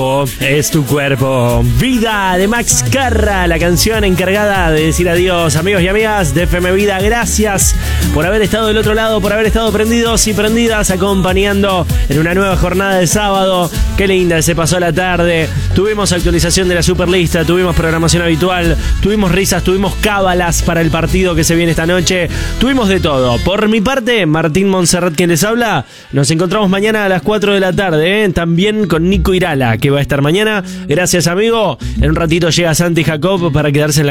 Es tu cuerpo. Vida de Max Carra, la canción encargada de decir adiós, amigos y amigas de FM Vida. Gracias por haber estado del otro lado, por haber estado prendidos y prendidas, acompañando en una nueva jornada de sábado. Qué linda se pasó la tarde. Tuvimos actualización de la Superlista, tuvimos programación habitual, tuvimos risas, tuvimos cábalas para el partido que se viene esta noche. Tuvimos de todo. Por mi parte, Martín Monserrat quien les habla. Nos encontramos mañana a las 4 de la tarde, también con Nico Irala, que va a estar mañana. Gracias, amigo. En un ratito llega Santi Jacob para quedarse en la